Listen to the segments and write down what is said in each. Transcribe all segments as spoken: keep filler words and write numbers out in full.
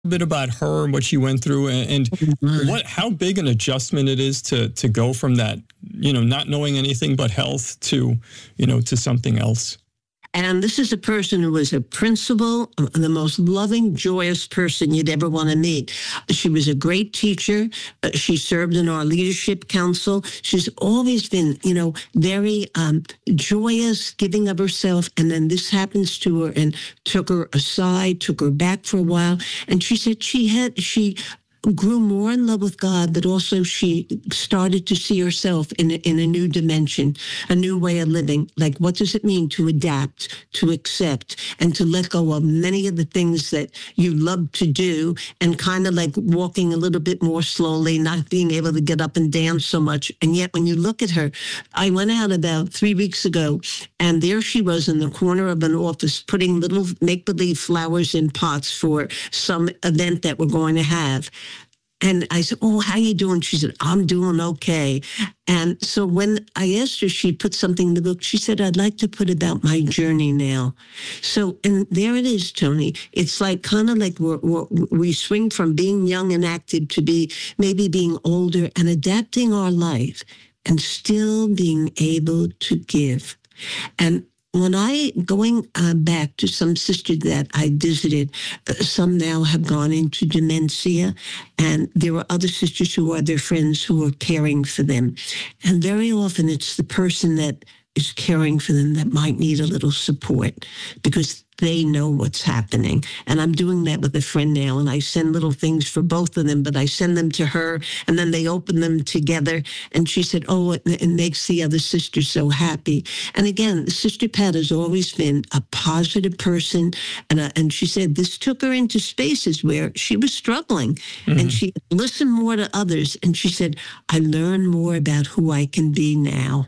A bit about her and what she went through, and, and what how big an adjustment it is to to go from that, you know, not knowing anything but health to, you know, to something else. And this is a person who was a principal, the most loving, joyous person you'd ever want to meet. She was a great teacher. She served in our leadership council. She's always been, you know, very um, joyous, giving of herself. And then this happens to her and took her aside, took her back for a while. And she said she had, she grew more in love with God, but also she started to see herself in a, in a new dimension, a new way of living. Like, what does it mean to adapt, to accept, and to let go of many of the things that you love to do, and kind of like walking a little bit more slowly, not being able to get up and dance so much. And yet when you look at her, I went out about three weeks ago, and there she was in the corner of an office putting little make-believe flowers in pots for some event that we're going to have. And I said, oh, how you doing? She said, I'm doing okay. And so when I asked her, she put something in the book. She said, I'd like to put about my journey now. So, and there it is, Tony. It's like kind of like we're, we're, we swing from being young and active to be maybe being older and adapting our life and still being able to give. And when I, going uh, back to some sisters that I visited, uh, some now have gone into dementia, and there are other sisters who are their friends who are caring for them. And very often it's the person that is caring for them that might need a little support because they know what's happening. And I'm doing that with a friend now, and I send little things for both of them, but I send them to her, and then they open them together. And she said, oh, it, it makes the other sister so happy. And again, Sister Pat has always been a positive person. And, uh, and she said this took her into spaces where she was struggling, mm-hmm. and she listened more to others. And she said, I learned more about who I can be now.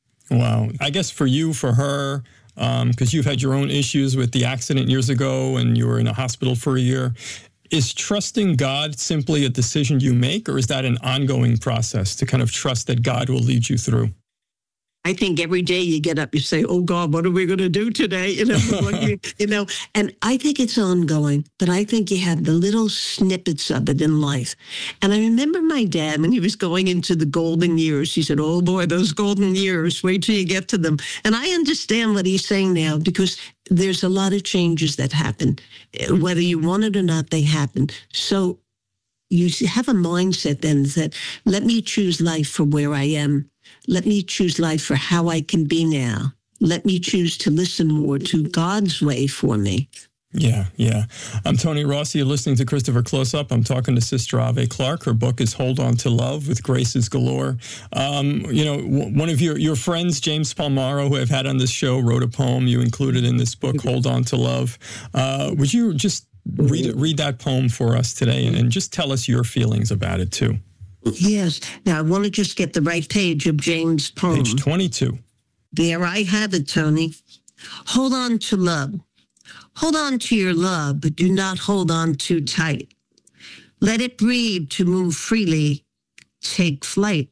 Wow. I guess for you, for her, because um, you've had your own issues with the accident years ago and you were in a hospital for a year, is trusting God simply a decision you make, or is that an ongoing process to kind of trust that God will lead you through? I think every day you get up, you say, oh, God, what are we going to do today? You know, you, you know, and I think it's ongoing, but I think you have the little snippets of it in life. And I remember my dad, when he was going into the golden years, he said, oh, boy, those golden years, wait till you get to them. And I understand what he's saying now, because there's a lot of changes that happen. Whether you want it or not, they happen. So you have a mindset then that, let me choose life for where I am. Let me choose life for how I can be now. Let me choose to listen more to God's way for me. Yeah, yeah. I'm Tony Rossi. You're listening to Christopher Close Up. I'm talking to Sister Ave Clark. Her book is Hold On to Love with Graces Galore. Um, you know, w- one of your, your friends, James Palmaro, who I've had on this show, wrote a poem you included in this book, Hold On to Love. Uh, would you just read read that poem for us today and, and just tell us your feelings about it, too? Yes. Now, I want to just get the right page of James' poem. Page twenty-two. There I have it, Tony. Hold on to love. Hold on to your love, but do not hold on too tight. Let it breathe to move freely. Take flight.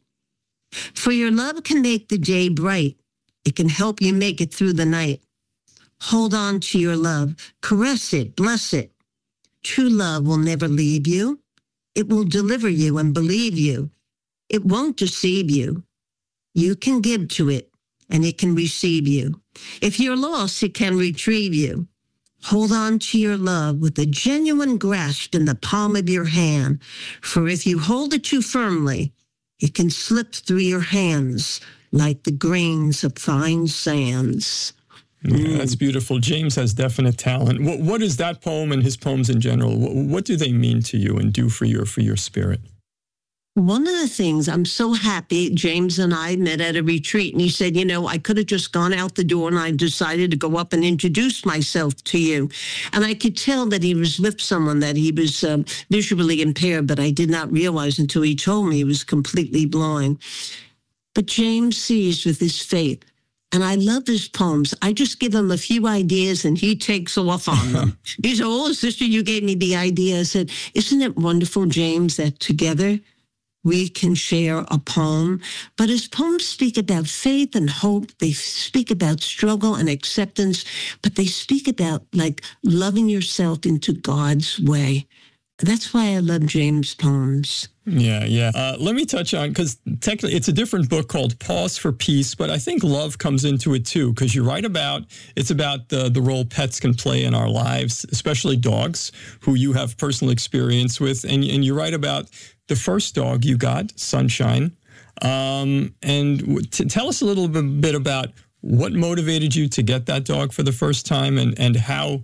For your love can make the day bright. It can help you make it through the night. Hold on to your love. Caress it. Bless it. True love will never leave you. It will deliver you and believe you. It won't deceive you. You can give to it, and it can receive you. If you're lost, it can retrieve you. Hold on to your love with a genuine grasp in the palm of your hand, for if you hold it too firmly, it can slip through your hands like the grains of fine sands. Yeah, that's beautiful. James has definite talent. What, what is that poem and his poems in general? What, what do they mean to you and do for your for your spirit? One of the things, I'm so happy, James and I met at a retreat, and he said, you know, I could have just gone out the door and I decided to go up and introduce myself to you. And I could tell that he was with someone, that he was um, visually impaired, but I did not realize until he told me he was completely blind. But James sees with his faith. And I love his poems. I just give him a few ideas and he takes off on them. He said, oh, sister, you gave me the idea. I said, isn't it wonderful, James, that together we can share a poem? But his poems speak about faith and hope. They speak about struggle and acceptance, but they speak about like loving yourself into God's way. That's why I love James' poems. Yeah, yeah. Uh, let me touch on, because technically it's a different book called Pause for Peace, but I think love comes into it too, because you write about, it's about the, the role pets can play in our lives, especially dogs, who you have personal experience with. And, and you write about the first dog you got, Sunshine. Um, and t- tell us a little bit about what motivated you to get that dog for the first time, and, and how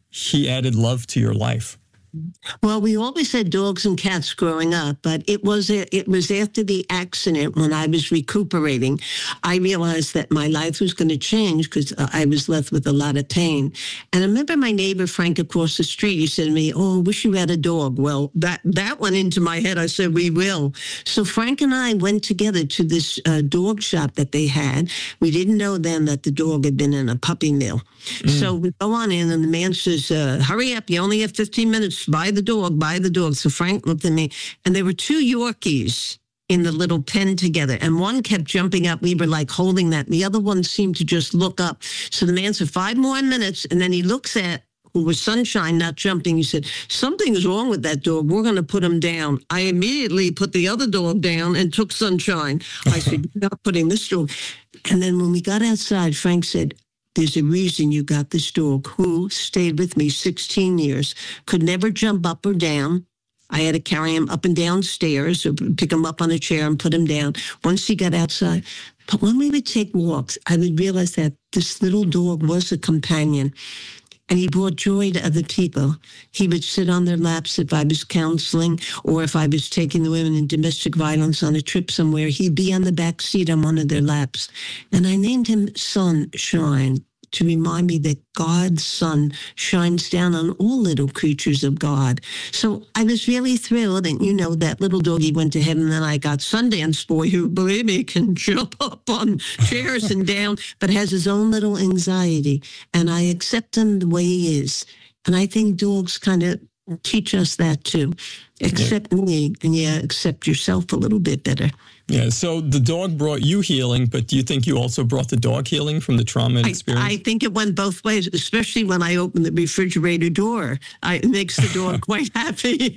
he added love to your life. Well, we always had dogs and cats growing up, but it was it was after the accident, when I was recuperating, I realized that my life was going to change, because I was left with a lot of pain. And I remember my neighbor Frank across the street, he said to me, "Oh, I wish you had a dog." Well, that that went into my head. I said, "We will." So Frank and I went together to this uh, dog shop that they had. We didn't know then that the dog had been in a puppy mill. Mm. So we go on in, and the man says, uh, "Hurry up, you only have fifteen minutes. Buy the dog, buy the dog." So Frank looked at me, and there were two Yorkies in the little pen together, and one kept jumping up. We were like holding that. And the other one seemed to just look up. So the man said, "Five more minutes." And then he looks at who was Sunshine, not jumping. He said, "Something is wrong with that dog. We're going to put him down." I immediately put the other dog down and took Sunshine. I said, "You're not putting this dog." And then when we got outside, Frank said, "There's a reason you got this dog," who stayed with me sixteen years, could never jump up or down. I had to carry him up and down stairs, or pick him up on a chair and put him down once he got outside. But when we would take walks, I would realize that this little dog was a companion, and he brought joy to other people. He would sit on their laps if I was counseling, or if I was taking the women in domestic violence on a trip somewhere, he'd be on the back seat on one of their laps. And I named him Sunshine, to remind me that God's sun shines down on all little creatures of God. So I was really thrilled. And, you know, that little doggy went to heaven. Then I got Sundance Boy, who, believe me, can jump up on chairs and down, but has his own little anxiety. And I accept him the way he is. And I think dogs kind of teach us that too. Accept yeah. me, and yeah, accept yourself a little bit better. Yeah, so the dog brought you healing, but do you think you also brought the dog healing from the trauma experience? I, I think it went both ways, especially when I opened the refrigerator door. I, it makes the dog quite happy.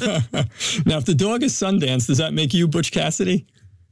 Now, if the dog is Sundance, does that make you Butch Cassidy?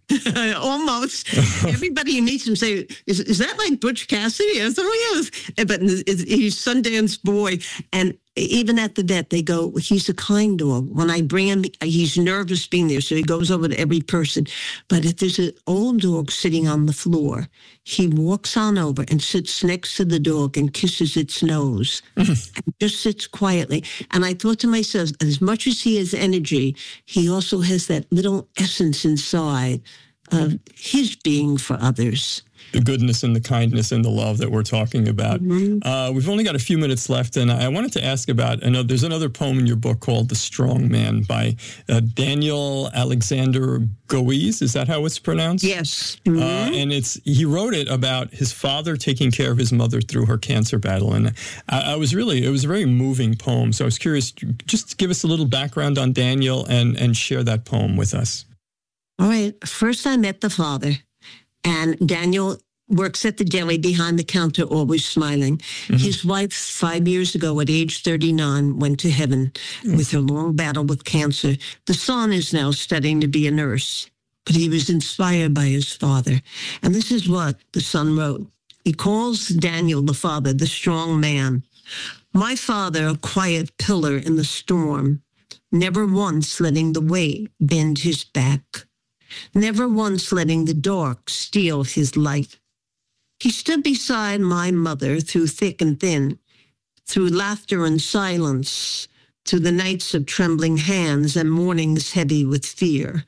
Almost. Everybody who meets him say, is, is that like Butch Cassidy? I said, "Oh, yes." But he's Sundance Boy. And even at the vet, they go, "He's a kind dog." When I bring him, he's nervous being there, so he goes over to every person. But if there's an old dog sitting on the floor, he walks on over and sits next to the dog and kisses its nose, and just sits quietly. And I thought to myself, as much as he has energy, he also has that little essence inside of his being for others. The goodness and the kindness and the love that we're talking about. Mm-hmm. Uh, we've only got a few minutes left, and I wanted to ask about, another, there's another poem in your book called The Strong Man by uh, Daniel Alexander Goes. Is that how it's pronounced? Yes. Mm-hmm. Uh, and it's he wrote it about his father taking care of his mother through her cancer battle. And I, I was really, it was a very moving poem. So I was curious, just give us a little background on Daniel and, and share that poem with us. All right. First, I met the father, and Daniel works at the deli behind the counter, always smiling. Mm-hmm. His wife, five years ago at age thirty-nine, went to heaven mm-hmm. with her long battle with cancer. The son is now studying to be a nurse, but he was inspired by his father. And this is what the son wrote. He calls Daniel, the father, the strong man. "My father, a quiet pillar in the storm, never once letting the weight bend his back. Never once letting the dark steal his light. He stood beside my mother through thick and thin, through laughter and silence, through the nights of trembling hands and mornings heavy with fear.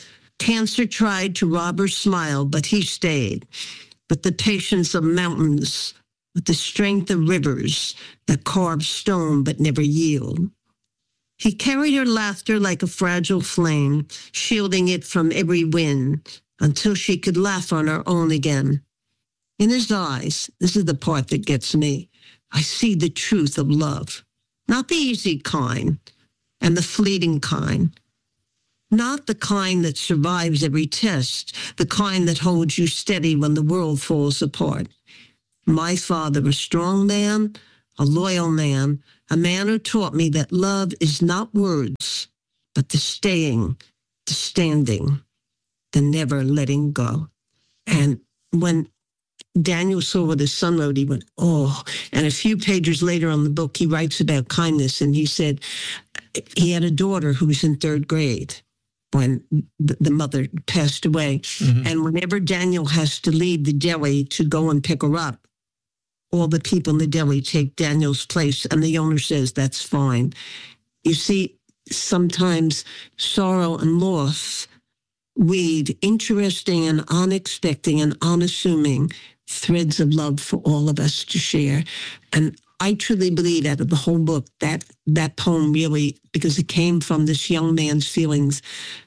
Cancer tried to rob her smile, but he stayed, with the patience of mountains, with the strength of rivers that carve stone but never yield. He carried her laughter like a fragile flame, shielding it from every wind until she could laugh on her own again. In his eyes, this is the part that gets me, I see the truth of love, not the easy kind and the fleeting kind, not the kind that survives every test, the kind that holds you steady when the world falls apart. My father, a strong man, a loyal man, a man who taught me that love is not words, but the staying, the standing, the never letting go. And when Daniel saw what his son wrote, he went, oh. And a few pages later on the book, he writes about kindness. And he said he had a daughter who was in third grade when the mother passed away. Mm-hmm. And whenever Daniel has to leave the deli to go and pick her up, all the people in the deli take Daniel's place. And the owner says, that's fine. You see, sometimes sorrow and loss weave interesting and unexpected and unassuming threads of love for all of us to share. And I truly believe out of the whole book, that that poem really, because it came from this young man's feelings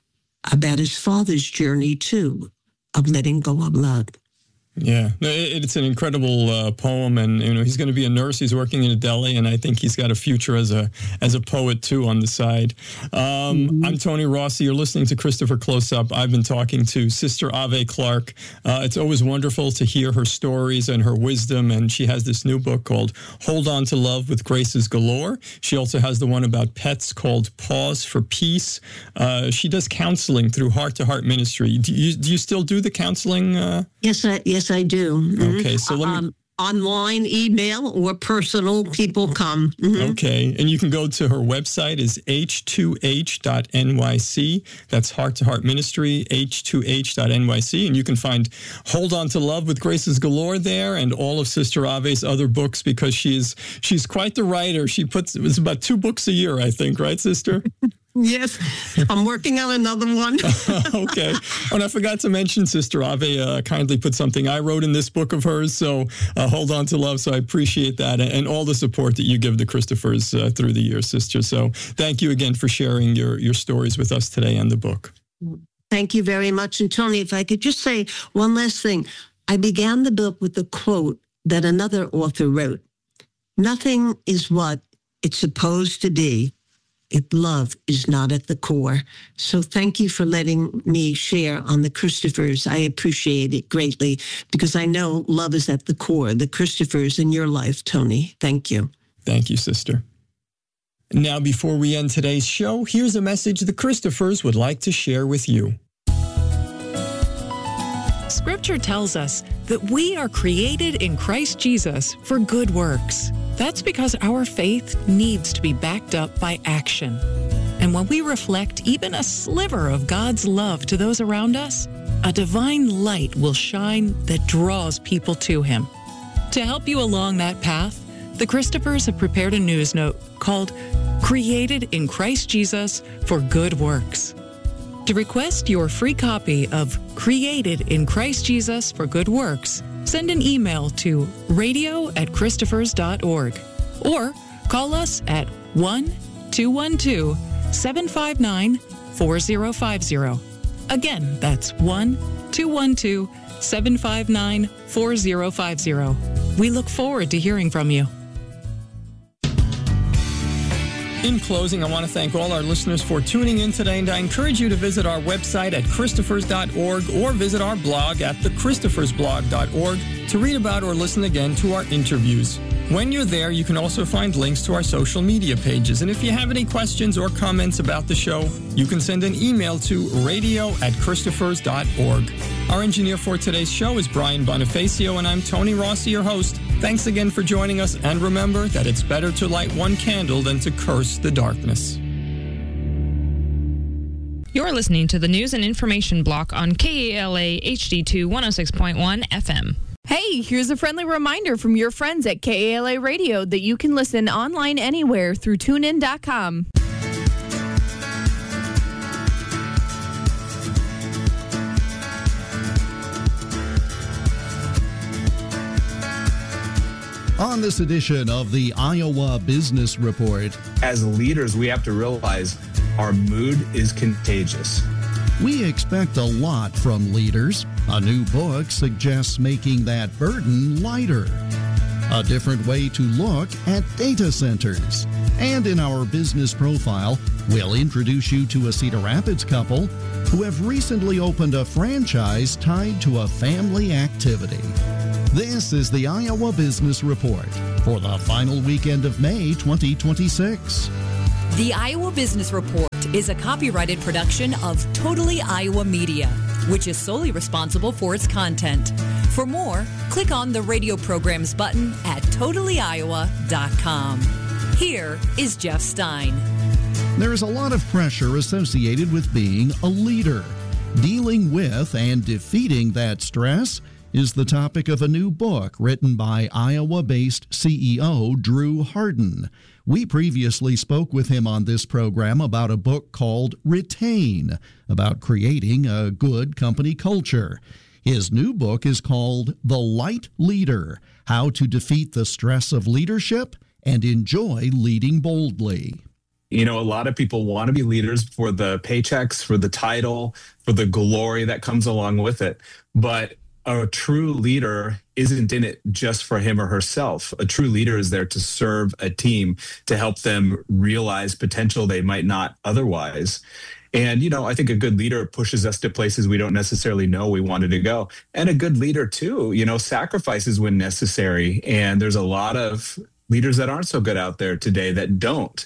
about his father's journey, too, of letting go of love. Yeah, it's an incredible uh, poem, and you know he's going to be a nurse. He's working in a deli, and I think he's got a future as a as a poet too on the side. Um, mm-hmm. I'm Tony Rossi. You're listening to Christopher Close Up. I've been talking to Sister Ave Clark. Uh, it's always wonderful to hear her stories and her wisdom, and she has this new book called "Hold On to Love with Graces Galore." She also has the one about pets called "Pause for Peace." Uh, she does counseling through Heart to Heart Ministry. Do you do you still do the counseling? Uh? Yes, I yes. I do. Mm-hmm. Okay, so let me... Um, online, email, or personal, people come. Mm-hmm. Okay, and you can go to her website is H two H dot N Y C. That's Heart to Heart Ministry, H two H dot N Y C. And you can find Hold On to Love with Graces Galore there and all of Sister Ave's other books because she's she's quite the writer. She puts, it was about two books a year, I think, right, Sister? Yes, I'm working on another one. Okay. Oh, and I forgot to mention, Sister Ave uh, kindly put something I wrote in this book of hers, so uh, Hold On to Love, so I appreciate that, and, and all the support that you give the Christophers uh, through the years, Sister. So thank you again for sharing your, your stories with us today and the book. Thank you very much. And Tony, if I could just say one last thing. I began the book with a quote that another author wrote. Nothing is what it's supposed to be if love is not at the core. So thank you for letting me share on the Christophers. I appreciate it greatly because I know love is at the core, the Christophers in your life, Tony. Thank you. Thank you, Sister. Now, before we end today's show, here's a message the Christophers would like to share with you. Scripture tells us that we are created in Christ Jesus for good works. That's because our faith needs to be backed up by action. And when we reflect even a sliver of God's love to those around us, a divine light will shine that draws people to Him. To help you along that path, the Christophers have prepared a news note called Created in Christ Jesus for Good Works. To request your free copy of Created in Christ Jesus for Good Works, send an email to radio at christophers dot org or call us at one two one two, seven five nine, four zero five zero. Again, that's one two one two, seven five nine, four zero five zero. We look forward to hearing from you. In closing, I want to thank all our listeners for tuning in today, and I encourage you to visit our website at christophers dot org or visit our blog at the christophers blog dot org to read about or listen again to our interviews. When you're there, you can also find links to our social media pages. And if you have any questions or comments about the show, you can send an email to radio at christophers dot org. Our engineer for today's show is Brian Bonifacio, and I'm Tony Rossi, your host. Thanks again for joining us, and remember that it's better to light one candle than to curse the darkness. You're listening to the News and Information Block on K A L A H D two one oh six point one F M. Hey, here's a friendly reminder from your friends at K A L A Radio that you can listen online anywhere through tune in dot com. On this edition of the Iowa Business Report, as leaders, we have to realize our mood is contagious. We expect a lot from leaders. A new book suggests making that burden lighter. A different way to look at data centers. And in our business profile, we'll introduce you to a Cedar Rapids couple who have recently opened a franchise tied to a family activity. This is the Iowa Business Report. for the final weekend of May twenty twenty-six. The Iowa Business Report is a copyrighted production of Totally Iowa Media, which is solely responsible for its content. For more, click on the radio programs button at totally iowa dot com. Here is Jeff Stein. There is a lot of pressure associated with being a leader. Dealing with and defeating that stress is the topic of a new book written by Iowa-based C E O Drew Harden. We previously spoke with him on this program about a book called Retain, about creating a good company culture. His new book is called The Light Leader: How to Defeat the Stress of Leadership and Enjoy Leading Boldly. You know, a lot of people want to be leaders for the paychecks, for the title, for the glory that comes along with it. But a true leader isn't in it just for him or herself. A true leader is there to serve a team, to help them realize potential they might not otherwise. And, you know, I think a good leader pushes us to places we don't necessarily know we wanted to go. And a good leader, too, you know, sacrifices when necessary. And there's a lot of leaders that aren't so good out there today that don't.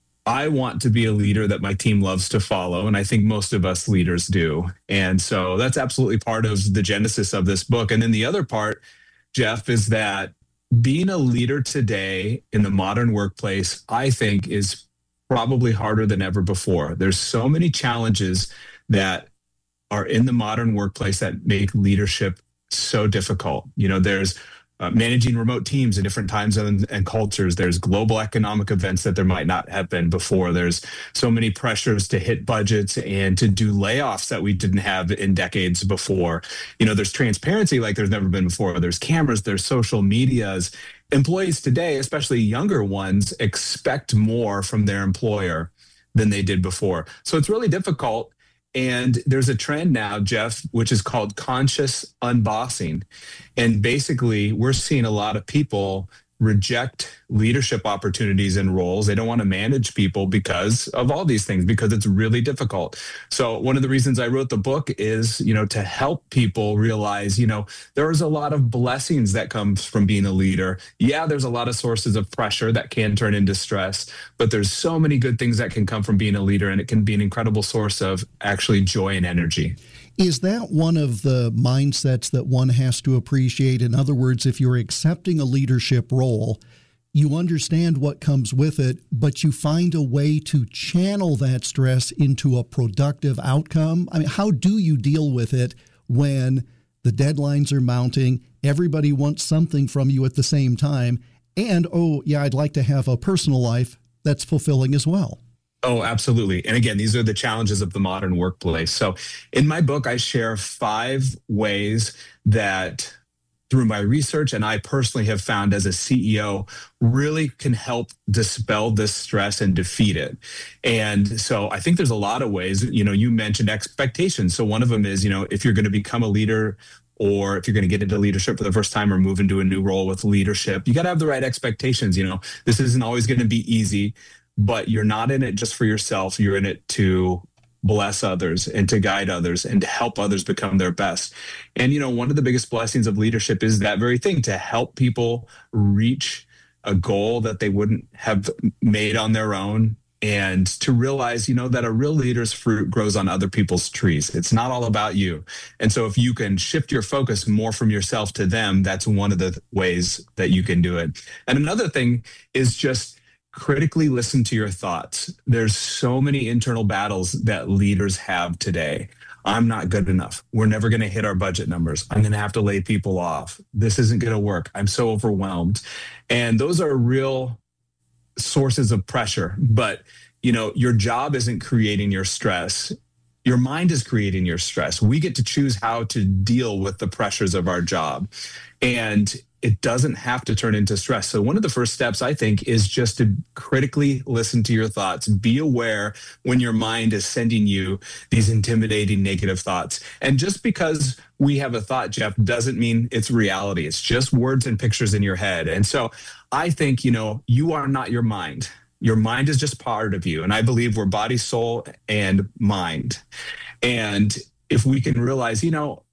I want to be a leader that my team loves to follow, and I think most of us leaders do. And so that's absolutely part of the genesis of this book. And then the other part, Jeff, is that being a leader today in the modern workplace, I think, is probably harder than ever before. There's so many challenges that are in the modern workplace that make leadership so difficult. You know, there's Uh, managing remote teams in different time zones and cultures. There's global economic events that there might not have been before. There's so many pressures to hit budgets and to do layoffs that we didn't have in decades before. You know, there's transparency like there's never been before. There's cameras, there's social medias. Employees today, especially younger ones, expect more from their employer than they did before. So it's really difficult. And there's a trend now, Jeff, which is called conscious unbossing. And basically, we're seeing a lot of people reject leadership opportunities and roles. They don't want to manage people because of all these things, because it's really difficult. So one of the reasons I wrote the book is, you know, to help people realize, you know, there's a lot of blessings that comes from being a leader. Yeah, there's a lot of sources of pressure that can turn into stress, but there's so many good things that can come from being a leader, and it can be an incredible source of actually joy and energy. Is that one of the mindsets that one has to appreciate? In other words, if you're accepting a leadership role, you understand what comes with it, but you find a way to channel that stress into a productive outcome. I mean, how do you deal with it when the deadlines are mounting, everybody wants something from you at the same time, and, oh, yeah, I'd like to have a personal life that's fulfilling as well? Oh, absolutely. And again, these are the challenges of the modern workplace. So in my book, I share five ways that through my research and I personally have found as a C E O really can help dispel this stress and defeat it. And so I think there's a lot of ways. You know, you mentioned expectations. So one of them is, you know, if you're going to become a leader, or if you're going to get into leadership for the first time or move into a new role with leadership, you got to have the right expectations. You know, this isn't always going to be easy, but you're not in it just for yourself. You're in it to bless others and to guide others and to help others become their best. And, you know, one of the biggest blessings of leadership is that very thing, to help people reach a goal that they wouldn't have made on their own, and to realize, you know, that a real leader's fruit grows on other people's trees. It's not all about you. And so if you can shift your focus more from yourself to them, that's one of the ways that you can do it. And another thing is just critically listen to your thoughts. There's so many internal battles that leaders have today. I'm not good enough. We're never going to hit our budget numbers. I'm going to have to lay people off. This isn't going to work. I'm so overwhelmed. And those are real sources of pressure. But, you know, your job isn't creating your stress. Your mind is creating your stress. We get to choose how to deal with the pressures of our job. And it doesn't have to turn into stress. So one of the first steps, I think, is just to critically listen to your thoughts. Be aware when your mind is sending you these intimidating negative thoughts. And just because we have a thought, Jeff, doesn't mean it's reality. It's just words and pictures in your head. And so I think, you know, you are not your mind. Your mind is just part of you. And I believe we're body, soul, and mind. And if we can realize, you know,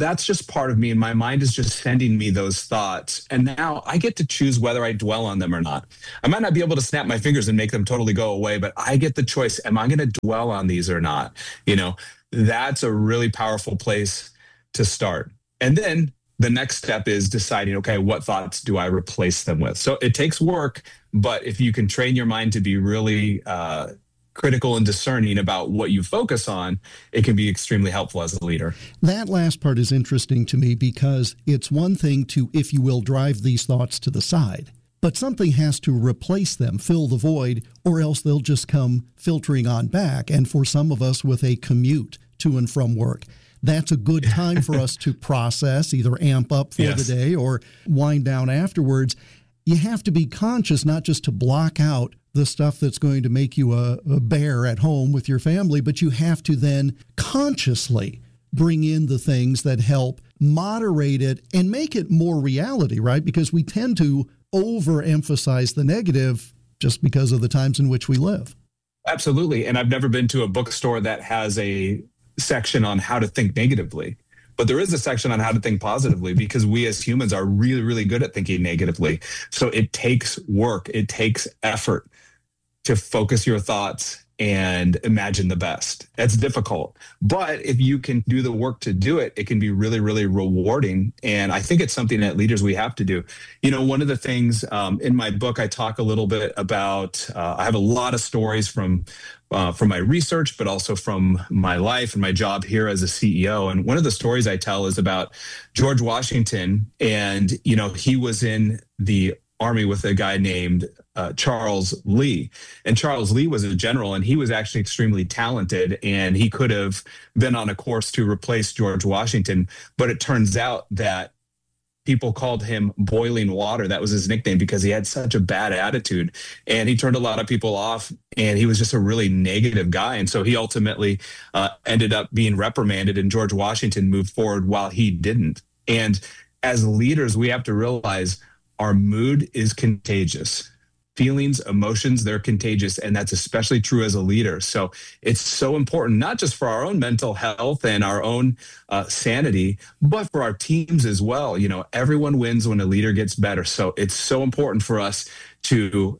that's just part of me, and my mind is just sending me those thoughts. And now I get to choose whether I dwell on them or not. I might not be able to snap my fingers and make them totally go away, but I get the choice. Am I going to dwell on these or not? You know, that's a really powerful place to start. And then the next step is deciding, okay, what thoughts do I replace them with? So it takes work, but if you can train your mind to be really uh, critical and discerning about what you focus on, it can be extremely helpful as a leader. That last part is interesting to me because it's one thing to, if you will, drive these thoughts to the side, but something has to replace them, fill the void, or else they'll just come filtering on back. And for some of us with a commute to and from work, that's a good time for us to process, either amp up for yes. the day or wind down afterwards. You have to be conscious, not just to block out the stuff that's going to make you a, a bear at home with your family, but you have to then consciously bring in the things that help moderate it and make it more reality, right? Because we tend to overemphasize the negative just because of the times in which we live. Absolutely. And I've never been to a bookstore that has a section on how to think negatively, but there is a section on how to think positively, because we as humans are really, really good at thinking negatively. So it takes work. It takes effort to focus your thoughts and imagine the best. That's difficult. But if you can do the work to do it, it can be really, really rewarding. And I think it's something that leaders, we have to do. You know, one of the things um, in my book, I talk a little bit about, uh, I have a lot of stories from Uh, from my research, but also from my life and my job here as a C E O. And one of the stories I tell is about George Washington. And, you know, he was in the Army with a guy named uh, Charles Lee. And Charles Lee was a general, and he was actually extremely talented, and he could have been on a course to replace George Washington. But it turns out that people called him Boiling Water. That was his nickname, because he had such a bad attitude, and he turned a lot of people off, and he was just a really negative guy. And so he ultimately uh, ended up being reprimanded, and George Washington moved forward while he didn't. And as leaders, we have to realize our mood is contagious. Feelings, emotions, they're contagious, and that's especially true as a leader. So it's so important, not just for our own mental health and our own uh, sanity, but for our teams as well. You know, everyone wins when a leader gets better. So it's so important for us to,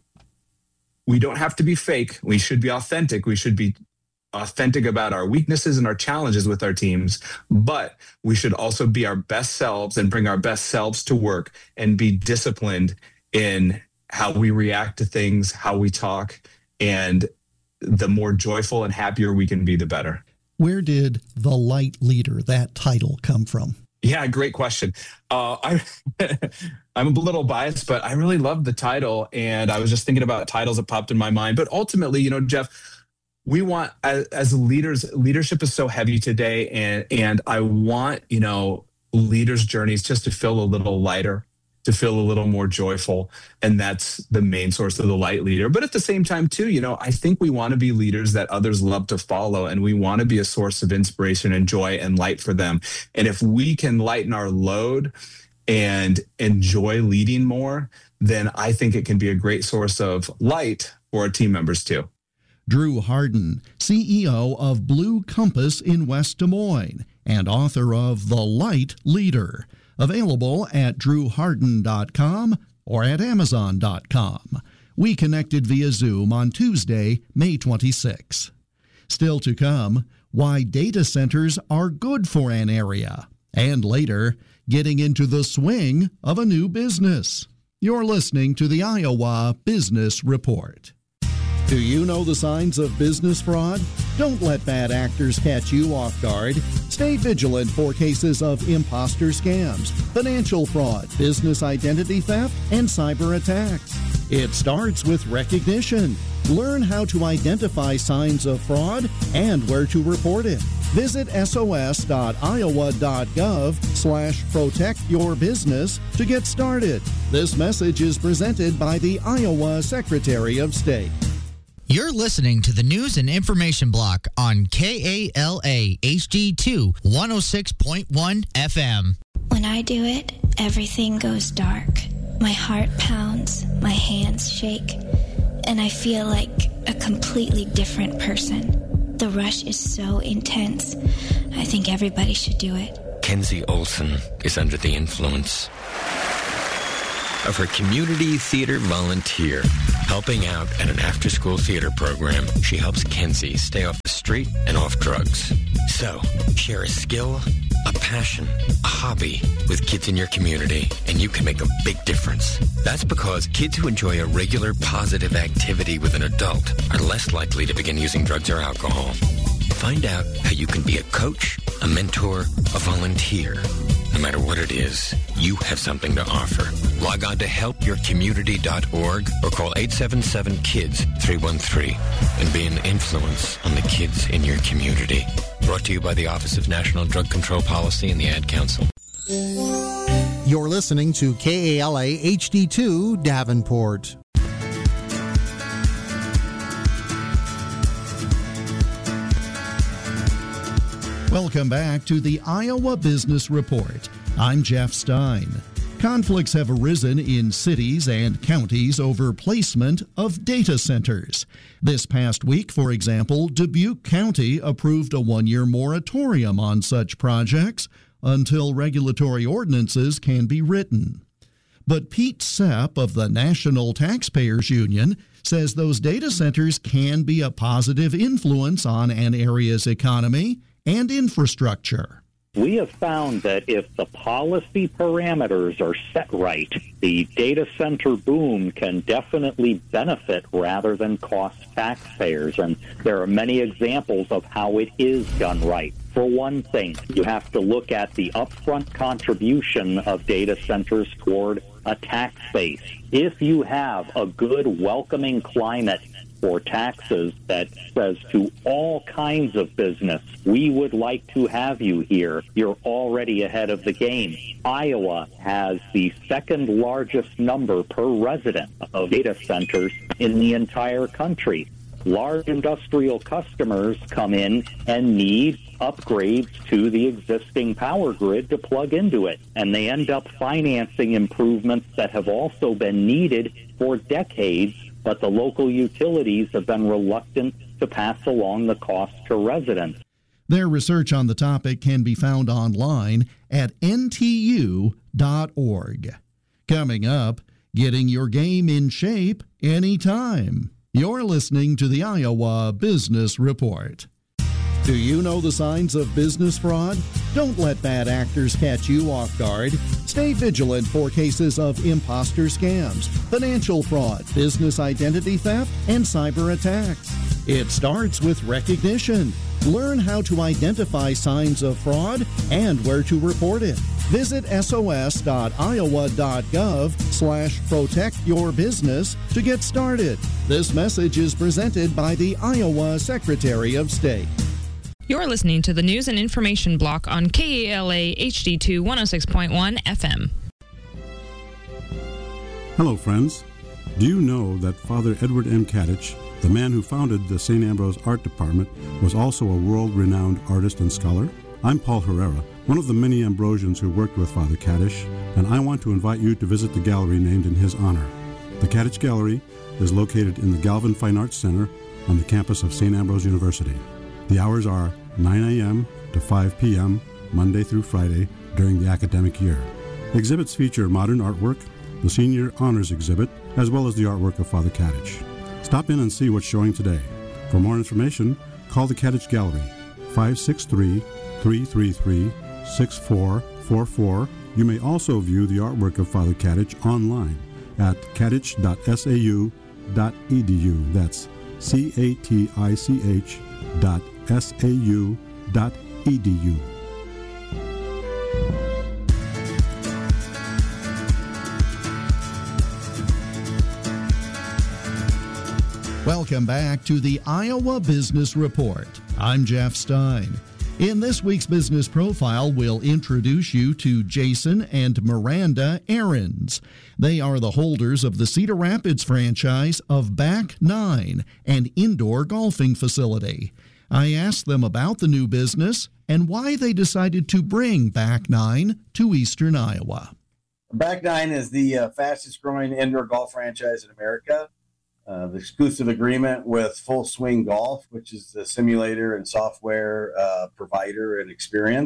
we don't have to be fake. We should be authentic. We should be authentic about our weaknesses and our challenges with our teams, but we should also be our best selves and bring our best selves to work and be disciplined in how we react to things, how we talk, and the more joyful and happier we can be, the better. Where did the Light Leader, that title, come from? Yeah, great question. Uh, I, I'm a little biased, but I really love the title, and I was just thinking about titles that popped in my mind. But ultimately, you know, Jeff, we want, as, as leaders, leadership is so heavy today, and and I want, you know, leaders' journeys just to feel a little lighter, to feel a little more joyful. And that's the main source of the Light Leader. But at the same time, too, you know, I think we want to be leaders that others love to follow, and we want to be a source of inspiration and joy and light for them. And if we can lighten our load and enjoy leading more, then I think it can be a great source of light for our team members, too. Drew Harden, C E O of Blue Compass in West Des Moines and author of The Light Leader. Available at drew harden dot com or at amazon dot com. We connected via Zoom on Tuesday, May twenty-sixth. Still to come, why data centers are good for an area. And later, getting into the swing of a new business. You're listening to the Iowa Business Report. Do you know the signs of business fraud? Don't let bad actors catch you off guard. Stay vigilant for cases of imposter scams, financial fraud, business identity theft, and cyber attacks. It starts with recognition. Learn how to identify signs of fraud and where to report it. Visit sos dot iowa dot gov slash protect your business to get started. This message is presented by the Iowa Secretary of State. You're listening to the News and Information Block on K A L A H D two one oh six point one F M. When I do it, everything goes dark. My heart pounds, my hands shake, and I feel like a completely different person. The rush is so intense. I think everybody should do it. Kenzie Olson is under the influence of her community theater volunteer. Helping out at an after-school theater program, she helps Kenzie stay off the street and off drugs. So, share a skill, a passion, a hobby with kids in your community, and you can make a big difference. That's because kids who enjoy a regular positive activity with an adult are less likely to begin using drugs or alcohol. Find out how you can be a coach, a mentor, a volunteer. No matter what it is, you have something to offer. Log on to help your community dot org or call eight seven seven, KIDS, three one three and be an influence on the kids in your community. Brought to you by the Office of National Drug Control Policy and the Ad Council. You're listening to K A L A H D two Davenport. Welcome back to the Iowa Business Report. I'm Jeff Stein. Conflicts have arisen in cities and counties over placement of data centers. This past week, for example, Dubuque County approved a one-year moratorium on such projects until regulatory ordinances can be written. But Pete Sepp of the National Taxpayers Union says those data centers can be a positive influence on an area's economy and infrastructure. We have found that if the policy parameters are set right, the data center boom can definitely benefit rather than cost taxpayers. And there are many examples of how it is done right. For one thing, you have to look at the upfront contribution of data centers toward a tax base. If you have a good, welcoming climate for taxes that says to all kinds of business, we would like to have you here, you're already ahead of the game. Iowa has the second largest number per resident of data centers in the entire country. Large industrial customers come in and need upgrades to the existing power grid to plug into it, and they end up financing improvements that have also been needed for decades, but the local utilities have been reluctant to pass along the cost to residents. Their research on the topic can be found online at N T U dot org. Coming up, getting your game in shape anytime. You're listening to the Iowa Business Report. Do you know the signs of business fraud? Don't let bad actors catch you off guard. Stay vigilant for cases of imposter scams, financial fraud, business identity theft, and cyber attacks. It starts with recognition. Learn how to identify signs of fraud and where to report it. Visit S O S dot iowa dot gov slash protect your business to get started. This message is presented by the Iowa Secretary of State. You're listening to the News and Information Block on K A L A H D two one oh six point one F M. Hello, friends. Do you know that Father Edward M. Kadich, the man who founded the Saint Ambrose Art Department, was also a world-renowned artist and scholar? I'm Paul Herrera, one of the many Ambrosians who worked with Father Kadich, and I want to invite you to visit the gallery named in his honor. The Kadich Gallery is located in the Galvin Fine Arts Center on the campus of Saint Ambrose University. The hours are nine a.m. to five p.m. Monday through Friday during the academic year. Exhibits feature modern artwork, the Senior Honors Exhibit, as well as the artwork of Father Kadich. Stop in and see what's showing today. For more information, call the Kadich Gallery, five six three, three three three, six four four four. You may also view the artwork of Father Kadich online at kadich dot s a u dot e d u. That's C A T I C H dot S A U dot E D U. Welcome back to the Iowa Business Report. I'm Jeff Stein. In this week's business profile, we'll introduce you to Jason and Miranda Ahrens. They are the holders of the Cedar Rapids franchise of Back Nine, an indoor golfing facility. I asked them about the new business and why they decided to bring Back Nine to Eastern Iowa. Back Nine is the uh, fastest growing indoor golf franchise in America. Uh, the exclusive agreement with Full Swing Golf, which is the simulator and software uh, provider and experience.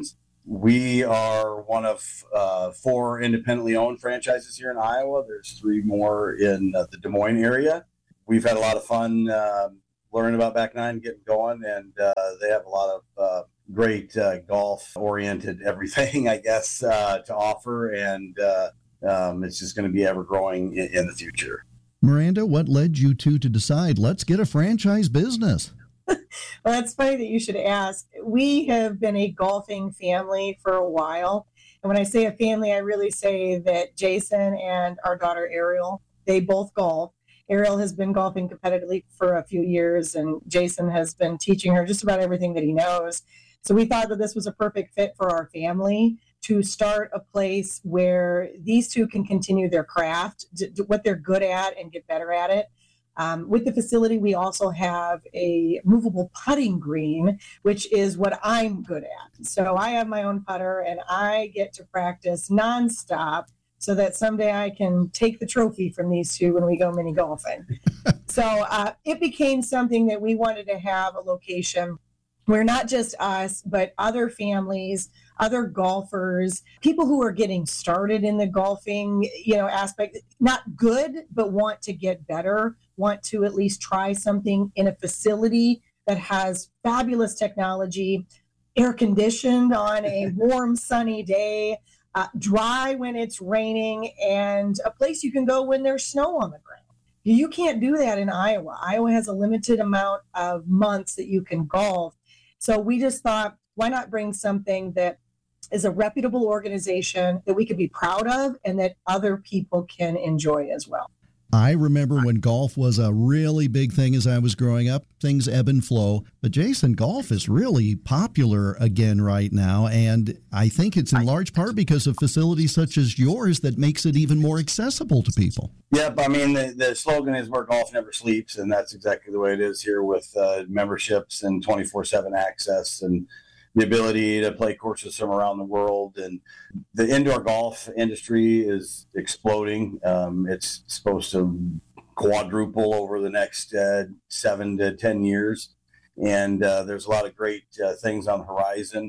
We are one of uh, four independently owned franchises here in Iowa. There's three more in uh, the Des Moines area. We've had a lot of fun uh, learning about Back Nine, getting going, and uh, they have a lot of uh, great uh, golf-oriented everything, I guess, uh, to offer, and uh, um, it's just going to be ever-growing in, in the future. Miranda, what led you two to decide, let's get a franchise business? Well, that's funny that you should ask. We have been a golfing family for a while. And when I say a family, I really say that Jason and our daughter Ariel, they both golf. Ariel has been golfing competitively for a few years, and Jason has been teaching her just about everything that he knows. So we thought that this was a perfect fit for our family to start a place where these two can continue their craft, what they're good at, and get better at it. Um, with the facility, we also have a movable putting green, which is what I'm good at. So I have my own putter, and I get to practice nonstop so that someday I can take the trophy from these two when we go mini golfing. So uh, it became something that we wanted to have a location where not just us, but other families, other golfers, people who are getting started in the golfing, you know, aspect, not good, but want to get better, want to at least try something in a facility that has fabulous technology, air conditioned on a warm, sunny day, uh, dry when it's raining, and a place you can go when there's snow on the ground. You can't do that in Iowa. Iowa has a limited amount of months that you can golf. So we just thought, why not bring something that is a reputable organization that we could be proud of and that other people can enjoy as well. I remember when golf was a really big thing as I was growing up. Things ebb and flow. But, Jason, golf is really popular again right now, and I think it's in large part because of facilities such as yours that makes it even more accessible to people. Yep, I mean, the, the slogan is where golf never sleeps, and that's exactly the way it is here with uh, memberships and twenty-four seven access and the ability to play courses from around the world. And the indoor golf industry is exploding. Um, it's supposed to quadruple over the next uh, seven to ten years. And uh, there's a lot of great uh, things on the horizon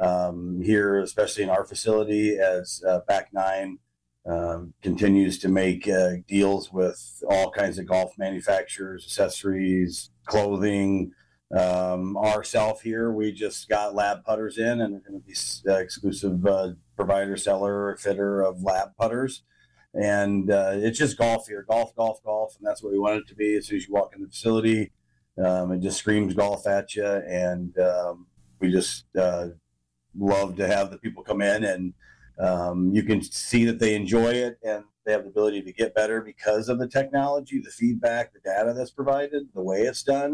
um, here, especially in our facility, as uh, Back Nine uh, continues to make uh, deals with all kinds of golf manufacturers, accessories, clothing. Um, ourself here, we just got lab putters in, and we're going to be uh, exclusive uh, provider, seller, fitter of lab putters. And uh, it's just golf here, golf, golf, golf. And that's what we want it to be. As soon as you walk in the facility, um, it just screams golf at you. And um, we just uh, love to have the people come in, and um, you can see that they enjoy it and they have the ability to get better because of the technology, the feedback, the data that's provided, the way it's done.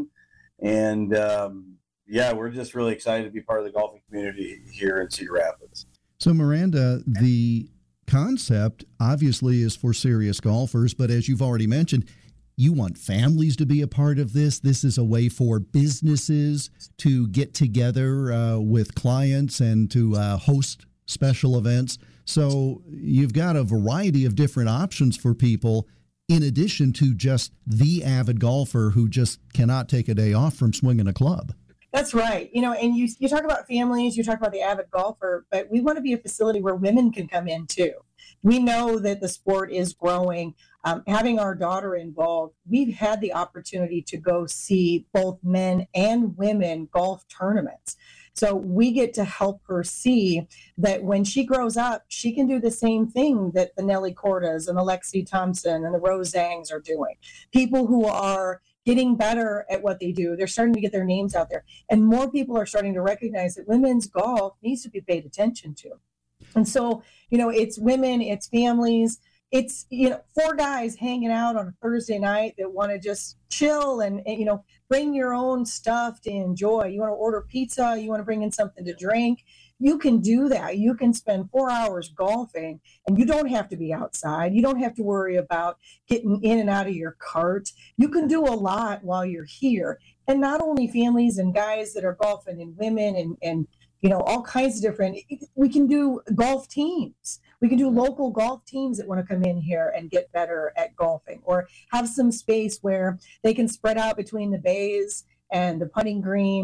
And um, yeah, we're just really excited to be part of the golfing community here in Cedar Rapids. So, Miranda, the concept obviously is for serious golfers, but as you've already mentioned, you want families to be a part of this. This is a way for businesses to get together uh, with clients and to uh, host special events. So you've got a variety of different options for people, in addition to just the avid golfer who just cannot take a day off from swinging a club. That's right. You know, and you you talk about families, you talk about the avid golfer, but we want to be a facility where women can come in too. We know that the sport is growing. Um, having our daughter involved, we've had the opportunity to go see both men and women golf tournaments. So we get to help her see that when she grows up, she can do the same thing that the Nelly Cordas and the Lexi Thompson and the Rose Zangs are doing. People who are getting better at what they do, they're starting to get their names out there. And more people are starting to recognize that women's golf needs to be paid attention to. And so, you know, it's women, it's families, it's, you know, four guys hanging out on a Thursday night that want to just chill and, and, you know, bring your own stuff to enjoy. You want to order pizza, you want to bring in something to drink. You can do that. You can spend four hours golfing, and you don't have to be outside. You don't have to worry about getting in and out of your cart. You can do a lot while you're here. And not only families and guys that are golfing, and women and, and you know, all kinds of different, we can do golf teams. We can do local golf teams that want to come in here and get better at golfing, or have some space where they can spread out between the bays and the putting green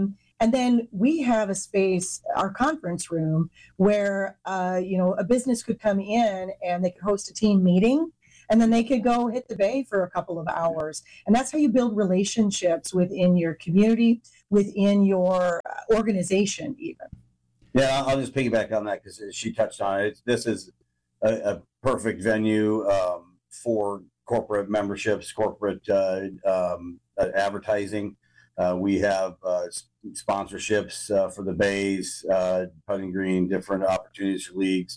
And then we have a space, our conference room, where, uh, you know, a business could come in and they could host a team meeting, and then they could go hit the bay for a couple of hours. And that's how you build relationships within your community, within your organization even. Yeah, I'll just piggyback on that because she touched on it. This is a, a perfect venue um, for corporate memberships, corporate uh, um, uh, advertising. Uh, we have uh, sponsorships uh, for the bays, uh, putting green, different opportunities for leagues.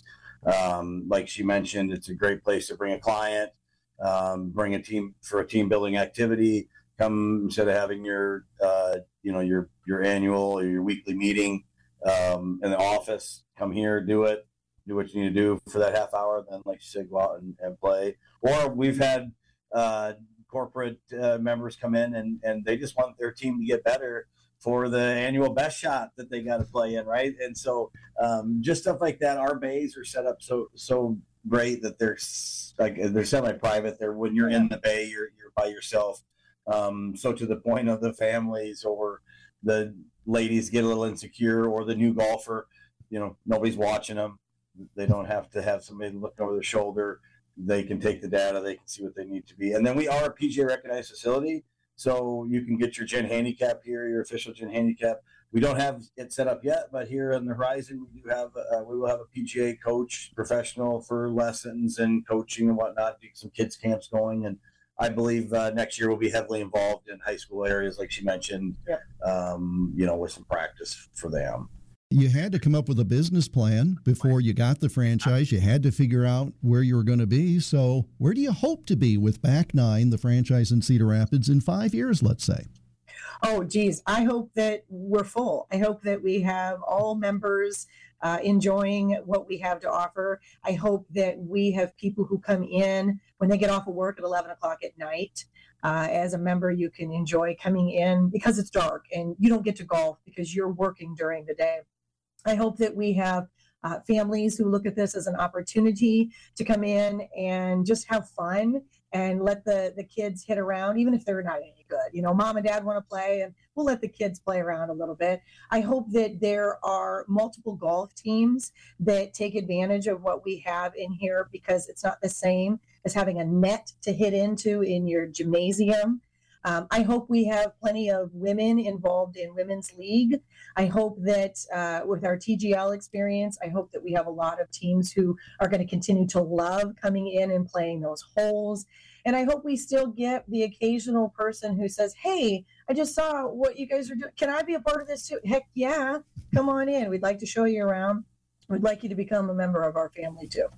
Um, like she mentioned, it's a great place to bring a client, um, bring a team for a team building activity. Come instead of having your, uh, you know, your your annual or your weekly meeting um, in the office. Come here, do it, do what you need to do for that half hour. Then, like you said, go out and, and play. Or we've had uh, corporate uh, members come in and and they just want their team to get better for the annual best shot that they got to play in, right? And so um, just stuff like that. Our bays are set up so so great that they're like they're semi-private. They're when you're in the bay, you're you're by yourself. Um, so to the point of the families or the ladies get a little insecure, or the new golfer, you know, nobody's watching them. They don't have to have somebody looking over their shoulder. They can take the data. They can see what they need to be. And then we are a P G A recognized facility. So you can get your Gen Handicap here, your official Gen Handicap. We don't have it set up yet, but here on the horizon, we do have, uh, we will have a P G A coach, professional for lessons and coaching and whatnot, do some kids camps going. And I believe uh, next year we'll be heavily involved in high school areas, like she mentioned, yep. um, you know, with some practice for them. You had to come up with a business plan before you got the franchise. You had to figure out where you were going to be. So where do you hope to be with Back Nine, the franchise in Cedar Rapids, in five years, let's say? Oh, geez. I hope that we're full. I hope that we have all members uh, enjoying what we have to offer. I hope that we have people who come in when they get off of work at eleven o'clock at night. Uh, as a member, you can enjoy coming in because it's dark and you don't get to golf because you're working during the day. I hope that we have uh, families who look at this as an opportunity to come in and just have fun and let the, the kids hit around, even if they're not any good. You know, mom and dad want to play, and we'll let the kids play around a little bit. I hope that there are multiple golf teams that take advantage of what we have in here, because it's not the same as having a net to hit into in your gymnasium. Um, I hope we have plenty of women involved in Women's League. I hope that uh, with our T G L experience, I hope that we have a lot of teams who are going to continue to love coming in and playing those holes. And I hope we still get the occasional person who says, hey, I just saw what you guys are doing. Can I be a part of this too? Heck yeah. Come on in. We'd like to show you around. We'd like you to become a member of our family too.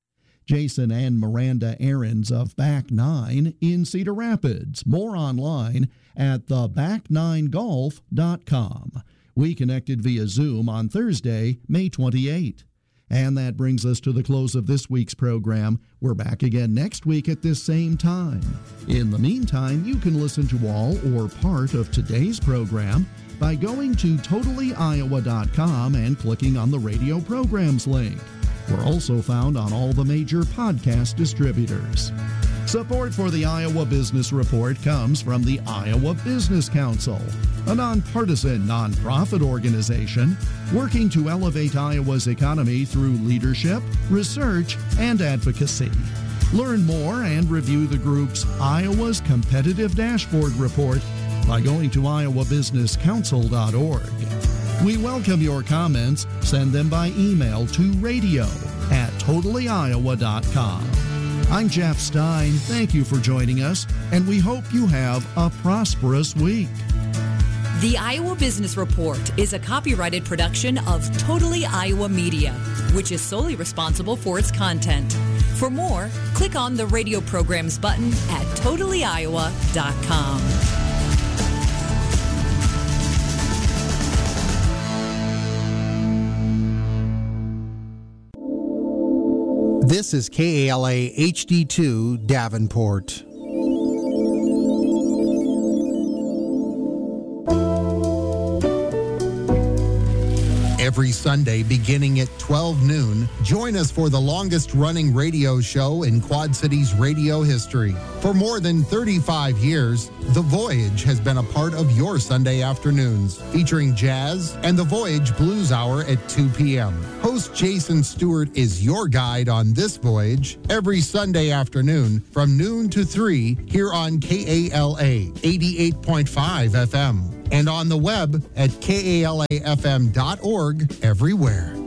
Jason and Miranda Ahrens of Back Nine in Cedar Rapids. More online at the back nine golf dot com. We connected via Zoom on Thursday, May twenty-eighth. And that brings us to the close of this week's program. We're back again next week at this same time. In the meantime, you can listen to all or part of today's program by going to totally iowa dot com and clicking on the radio programs link. We're also found on all the major podcast distributors. Support for the Iowa Business Report comes from the Iowa Business Council, a nonpartisan nonprofit organization working to elevate Iowa's economy through leadership, research, and advocacy. Learn more and review the group's Iowa's Competitive Dashboard Report by going to iowa business council dot org. We welcome your comments. Send them by email to radio at totally iowa dot com. I'm Jeff Stein. Thank you for joining us, and we hope you have a prosperous week. The Iowa Business Report is a copyrighted production of Totally Iowa Media, which is solely responsible for its content. For more, click on the radio programs button at totally iowa dot com. This is K A L A H D two Davenport. Every Sunday beginning at twelve noon, join us for the longest running radio show in Quad Cities radio history. For more than thirty-five years, The Voyage has been a part of your Sunday afternoons, featuring jazz and The Voyage Blues Hour at two p.m. Host Jason Stewart is your guide on this voyage every Sunday afternoon from noon to three here on K A L A eighty-eight point five F M and on the web at K A L A F M dot org everywhere.